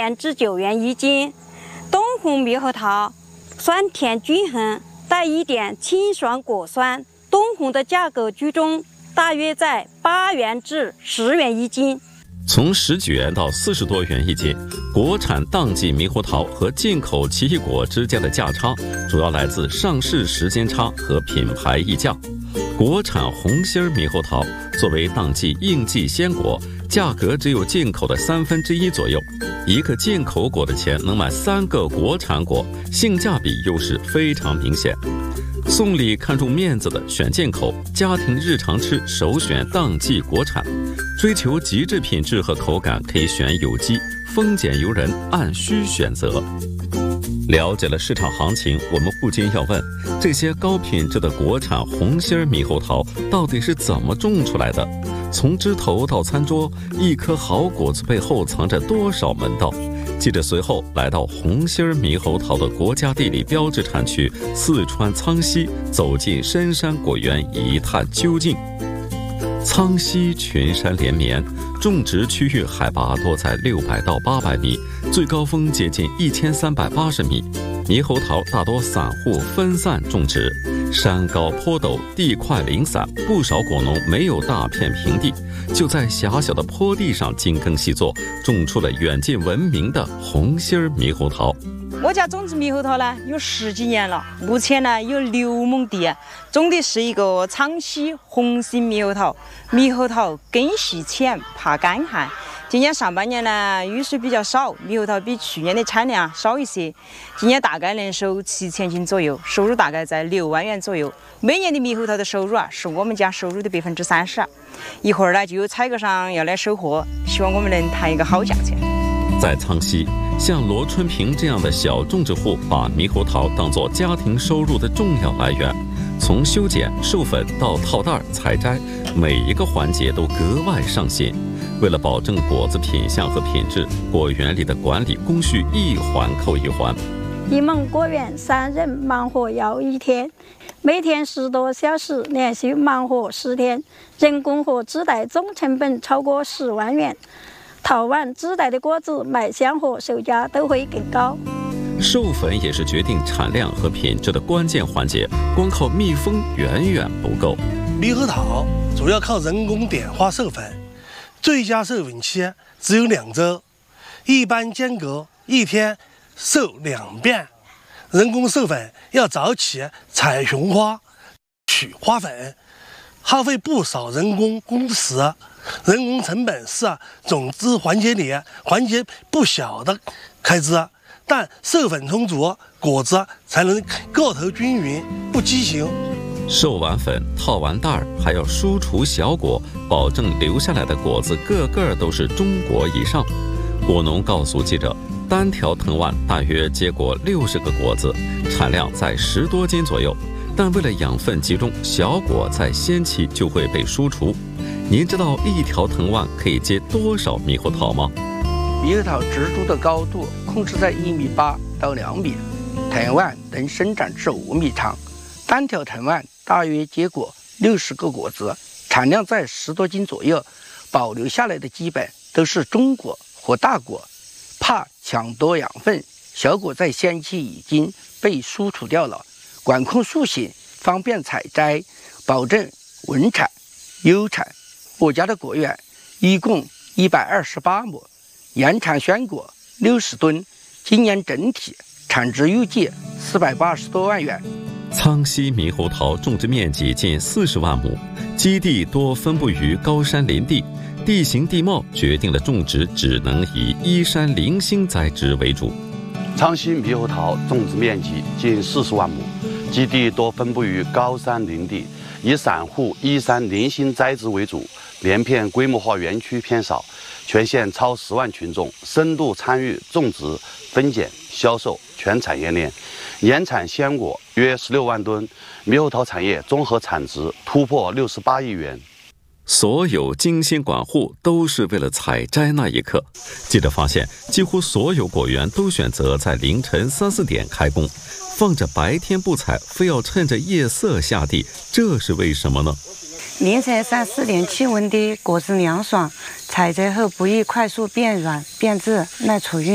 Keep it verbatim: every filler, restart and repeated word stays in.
元至九元一斤。东红猕猴桃酸甜均衡，带一点清爽果酸。东红的价格居中，大约在八元至十元一斤。 从十几元到四十多元一斤，国产当季猕猴桃和进口奇异果之间的价差，主要来自上市时间差和品牌溢价。国产红心猕猴桃作为当季应季鲜果，价格只有进口的三分之一左右。一个进口果的钱能买三个国产果，性价比优势非常明显。送礼看重面子的选进口，家庭日常吃首选当季国产。追求极致品质和口感可以选有机，丰俭由人，按需选择。了解了市场行情，我们不禁要问，这些高品质的国产红心猕猴桃到底是怎么种出来的？从枝头到餐桌，一颗好果子背后藏着多少门道？记者随后来到红心猕猴桃的国家地理标志产区四川苍溪，走进深山果园一探究竟。苍溪群山连绵，种植区域海拔多在六百到八百米，最高峰接近一千三百八十米。猕猴桃大多散户分散种植，山高坡陡，地块零散，不少果农没有大片平地，就在狭小的坡地上精耕细作，种出了远近闻名的红心猕猴桃。 我家种植猕猴桃呢有十几年了，目前呢有六亩地，种的是一个苍溪红心猕猴桃。猕猴桃根系浅，怕干旱。今年上半年呢雨水比较少，猕猴桃比去年的产量少一些。今年大概能收七千斤左右，收入大概在六万元左右。每年的猕猴桃的收入啊，是我们家收入的百分之三十。一会儿呢就有采购商要来收货，希望我们能谈一个好价钱。 在苍溪，像罗春平这样的小种植户把猕猴桃当作家庭收入的重要来源，从修剪、授粉到套袋、采摘，每一个环节都格外上心。为了保证果子品相和品质，果园里的管理工序一环扣一环。 一亩果园三人忙活要一天，每天十多小时，连续忙活十天，人工和纸袋总成本超过十万元。淘完纸袋的果子，卖相和售价都会更高。 授粉也是决定产量和品质的关键环节，光靠蜜蜂远远不够。 猕猴桃主要靠人工点花授粉，最佳授粉期只有两周，一般间隔一天授两遍。人工授粉要早起采雄花、取花粉，耗费不少人工工时。人工成本是种植环节里环节不小的开支，但授粉充足，果子才能个头均匀，不畸形。 授完粉，套完袋儿，还要输出小果，保证留下来的果子个个都是中果以上。果农告诉记者，单条藤蔓大约结果六十个果子，产量在十多斤左右。但为了养分集中，小果在先期就会被输出。您知道一条藤蔓可以结多少猕猴桃吗？ 猕猴桃植株的高度控制在一米八到两米，藤蔓能生长至五米长，单条藤蔓大约结果六十个果子，产量在十多斤左右。保留下来的基本都是中果或大果，怕抢夺养分，小果在先期已经被输出掉了。管控树形，方便采摘，保证稳产优产。我家的果园一共一百二十八亩，原产鲜果六十吨，今年整体产值预计四百八十多万元。 苍溪猕猴桃种植面积近四十万亩，基地多分布于高山林地，地形地貌决定了种植只能以依山零星栽植为主。 苍溪猕猴桃种植面积近四十万亩，基地多分布于高山林地，以散户依山零星栽植为主，连片规模化园区偏少，全县超十万群众深度参与种植、分拣、销售全产业链，年产鲜果约十六万吨，猕猴桃产业综合产值突破六十八亿元。 所有精心管护都是为了采摘那一刻。记者发现，几乎所有果园都选择在凌晨三四点开工，放着白天不采，非要趁着夜色下地，这是为什么呢？ 凌晨三四点气温低，果实凉爽，采摘后不易快速变软变质，耐储运。